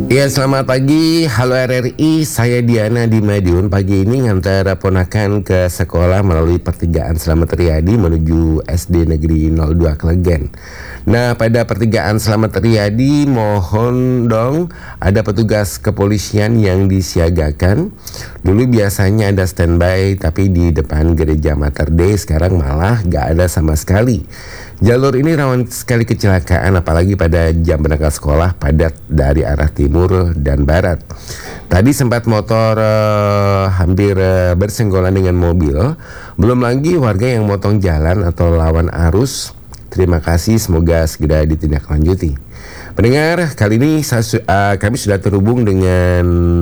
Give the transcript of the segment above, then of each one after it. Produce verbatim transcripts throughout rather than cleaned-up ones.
Ya, selamat pagi. Halo R R I, saya Diana di Madiun. Pagi ini ngantar ponakan ke sekolah melalui pertigaan Slamet Riyadi menuju S D Negeri nol dua Klegen. Nah, pada pertigaan Slamet Riyadi, mohon dong ada petugas kepolisian yang disiagakan. Dulu biasanya ada standby, tapi di depan gereja Mater Dei sekarang malah gak ada sama sekali. Jalur ini rawan sekali kecelakaan, apalagi pada jam berangkat sekolah padat dari arah timur dan barat. Tadi sempat motor uh, hampir uh, bersenggolan dengan mobil. Belum lagi warga yang motong jalan atau lawan arus. Terima kasih, semoga segera ditindaklanjuti. Pendengar, kali ini saya, uh, kami sudah terhubung dengan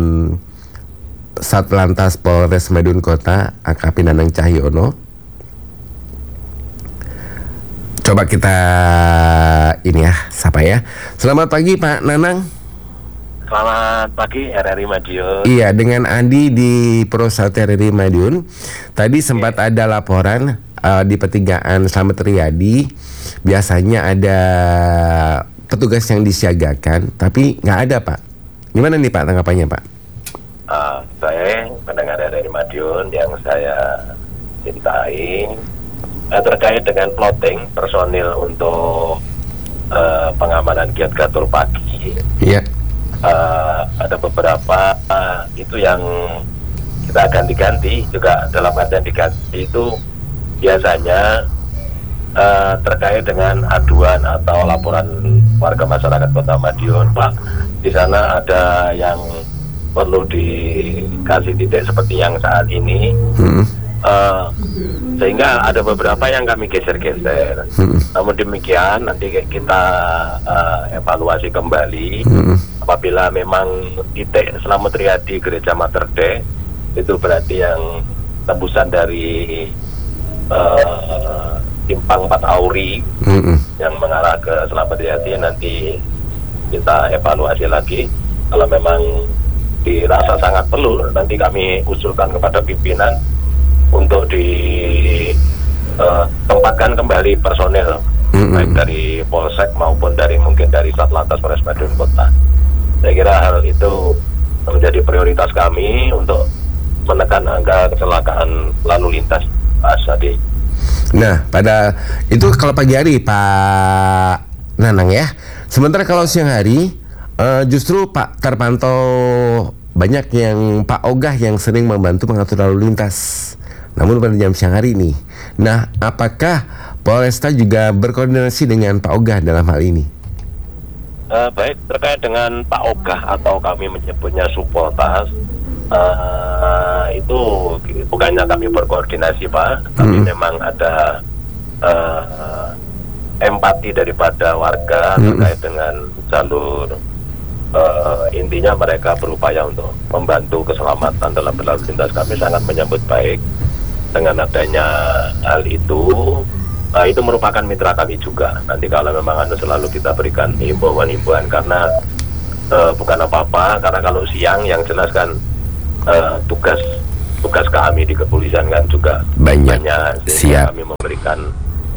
Satlantas Polres Madiun Kota, A K P Nanang Cahyono. Coba kita ini ya, sapa ya. Selamat pagi Pak Nanang. Selamat pagi R R I Madiun. Iya, dengan Andi di Prosate R R I Madiun. Tadi sempat Oke. ada laporan uh, di pertigaan Slamet Riyadi. Biasanya ada petugas yang disiagakan, tapi nggak ada Pak. Gimana nih Pak tanggapannya Pak? Uh, saya pendengar R R I Madiun yang saya cintai. Uh, terkait dengan plotting personil untuk uh, pengamanan giat gatur pagi, iya. uh, ada beberapa uh, itu yang kita ganti-ganti juga. Dalam artian diganti itu biasanya uh, terkait dengan aduan atau laporan warga masyarakat Kota Madiun, Pak, di sana ada yang perlu dikasih titik seperti yang saat ini. hmm. Uh, sehingga ada beberapa yang kami geser-geser. Hmm. Namun demikian nanti kita uh, evaluasi kembali. hmm. Apabila memang titik Slamet Riyadi Gereja Mater Dei itu berarti yang tembusan dari uh, Simpang Empat Auri hmm. yang mengarah ke Slamet Riyadi, nanti kita evaluasi lagi. Kalau memang dirasa sangat perlu, nanti kami usulkan kepada pimpinan untuk ditempatkan uh, kembali personel, mm-hmm. baik dari Polsek maupun dari mungkin dari Satlantas Polres Madiun Kota. Saya kira hal itu menjadi prioritas kami untuk menekan angka kecelakaan lalu lintas, Pak Sadi. Nah, pada itu kalau pagi hari Pak Nanang ya. Sementara kalau siang hari uh, justru Pak terpantau banyak yang Pak Ogah yang sering membantu mengatur lalu lintas. Namun pada jam siang hari ini, nah apakah Polresta juga berkoordinasi dengan Pak Ogah dalam hal ini? Uh, baik, terkait dengan Pak Ogah atau kami menyebutnya Supoltas, uh, itu bukannya kami berkoordinasi Pak, tapi hmm. memang ada uh, empati daripada warga hmm. terkait dengan jalur. Uh, intinya mereka berupaya untuk membantu keselamatan dalam berlalu lintas. Kami sangat menyambut baik dengan adanya hal itu. Nah, itu merupakan mitra kami juga. Nanti kalau memang anu selalu kita berikan himbauan-himbauan, karena uh, bukan apa-apa, karena kalau siang yang jelas kan uh, tugas tugas kami di kepolisian kan juga banyak, sehingga kami memberikan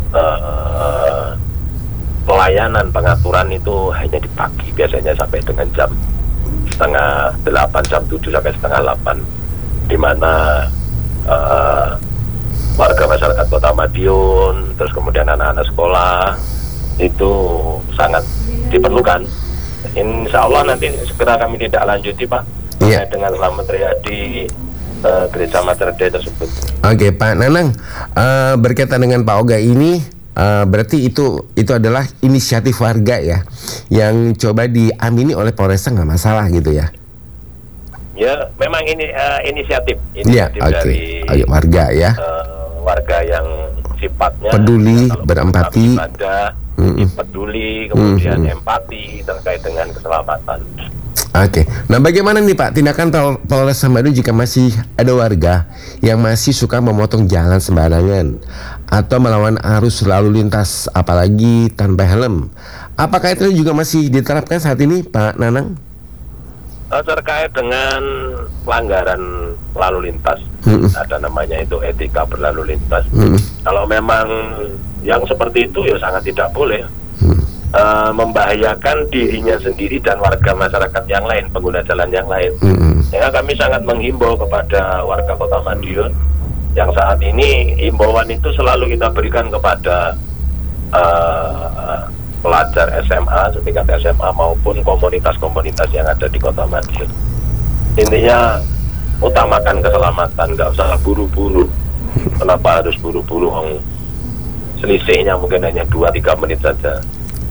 uh, pelayanan pengaturan itu hanya di pagi, biasanya sampai dengan jam setengah delapan, jam tujuh sampai setengah delapan, di mana uh, warga masyarakat Kota Madiun, terus kemudian anak-anak sekolah itu sangat diperlukan. Insya Allah nanti segera kami tidak lanjuti Pak, yeah. dengan Slamet Riyadi uh, Gereja Mater Dei tersebut. Oke Pak Nanang, uh, berkaitan dengan Pak Ogah ini, uh, berarti itu itu adalah inisiatif warga ya, yang coba diamini oleh Polresta, nggak masalah gitu ya? Ya, memang ini uh, inisiatif, inisiatif ya, okay. dari Ayo, warga ya. Uh, warga yang sifatnya peduli, ya, berempati, ada mm-hmm. peduli, kemudian mm-hmm. empati terkait dengan keselamatan. Oke, okay. Nah bagaimana nih Pak tindakan Pol- Polres Madiun jika masih ada warga yang masih suka memotong jalan sembarangan atau melawan arus lalu lintas, apalagi tanpa helm? Apakah itu juga masih diterapkan saat ini Pak Nanang? Terkait dengan pelanggaran lalu lintas, mm-hmm. ada namanya itu etika berlalu lintas. Mm-hmm. Kalau memang yang seperti itu ya sangat tidak boleh. Mm-hmm. uh, membahayakan dirinya sendiri dan warga masyarakat yang lain, pengguna jalan yang lain. Mm-hmm. Ya, kami sangat menghimbau kepada warga Kota Madiun yang saat ini himbauan itu selalu kita berikan kepada uh, pelajar S M A, setingkat S M A maupun komunitas-komunitas yang ada di Kota Madiun. Intinya utamakan keselamatan, nggak usah buru-buru. Kenapa harus buru-buru? Selisihnya mungkin hanya dua tiga menit saja.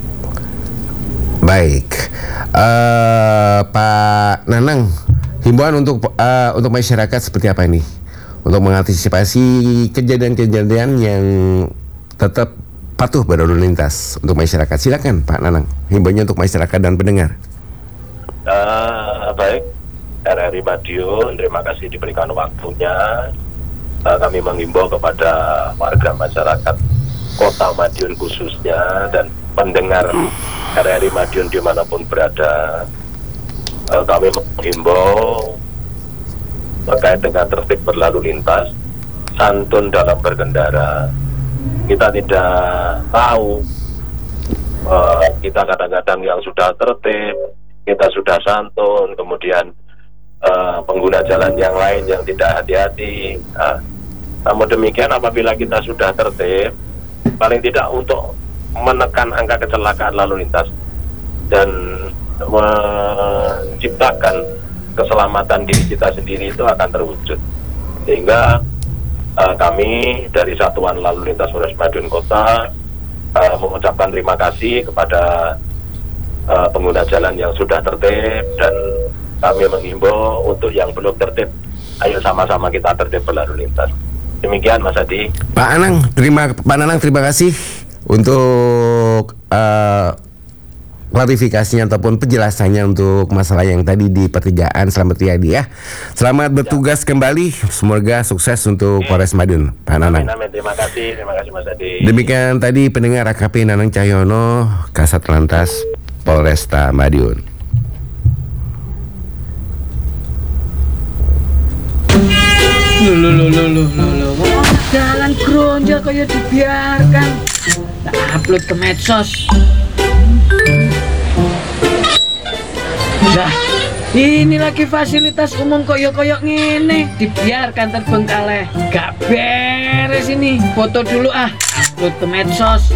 Baik, uh, Pak Nanang, himbauan untuk uh, untuk masyarakat seperti apa ini untuk mengantisipasi kejadian-kejadian yang tetap patuh berlalu lintas untuk masyarakat? Silakan Pak Nanang, himbauannya untuk masyarakat dan pendengar. Uh, baik, R R I Madiun, terima kasih diberikan waktunya. Uh, kami menghimbau kepada warga masyarakat Kota Madiun khususnya dan pendengar R R I Madiun dimanapun berada, uh, kami menghimbau terkait dengan tertib berlalu lintas, santun dalam berkendara. Kita tidak tahu, uh, kita kadang-kadang yang sudah tertib, kita sudah santun, kemudian uh, pengguna jalan yang lain yang tidak hati-hati. Uh, namun demikian apabila kita sudah tertib, paling tidak untuk menekan angka kecelakaan lalu lintas dan menciptakan keselamatan diri kita sendiri itu akan terwujud. Sehingga uh, kami dari Satuan Lalu Lintas Polres Madiun Kota uh, mengucapkan terima kasih kepada uh, pengguna jalan yang sudah tertib, dan kami menghimbau untuk yang belum tertib, ayo sama-sama kita tertib berlalu lintas. Demikian Mas Adi. Pak Anang, terima Pak Nanang terima kasih untuk uh, klarifikasinya ataupun penjelasannya untuk masalah yang tadi di pertigaan. Selamat Riyadi ya. Selamat bertugas ya. Kembali. Semoga sukses untuk Oke. Polres Madiun, Pak Nanang. Amin, amin. Terima kasih, terima kasih Mas Adi. Demikian tadi pendengar A K P Nanang Cahyono, Kasat Lantas Polresta Madiun. Loh, loh, loh, loh, loh, loh, loh. Jalan gronjol kayak dibiarkan. Tak upload ke medsos. Nah, ini lagi fasilitas umum koyok-koyok ngene, dibiarkan terbengkalai. Gak beres ini. Foto dulu ah, upload ke medsos.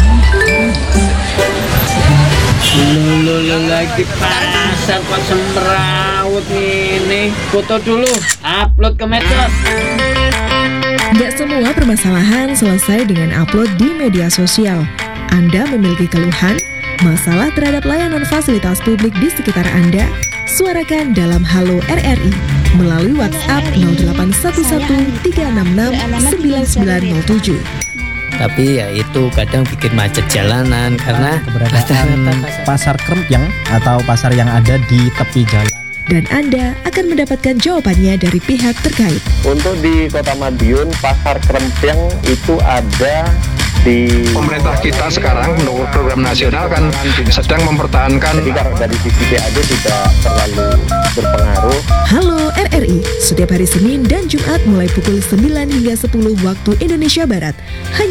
Lulu lagi pasar kok semrawut ini. Foto dulu, upload ke medsos. Tidak semua permasalahan selesai dengan upload di media sosial. Anda memiliki keluhan, masalah terhadap layanan fasilitas publik di sekitar Anda? Suarakan dalam Halo R R I melalui WhatsApp nol delapan satu satu tiga enam enam sembilan sembilan nol tujuh. Tapi ya itu kadang bikin macet jalanan karena keberadaan pasar krempyang atau pasar yang ada di tepi jalan. Dan Anda akan mendapatkan jawabannya dari pihak terkait. Untuk di Kota Madiun, pasar krempyang itu ada di pemerintah kita sekarang untuk program nasional kan sedang mempertahankan. Jadi kalau dari sisi P A D tidak terlalu berpengaruh. Halo R R I, setiap hari Senin dan Jumat mulai pukul sembilan hingga sepuluh waktu Indonesia Barat. Hanya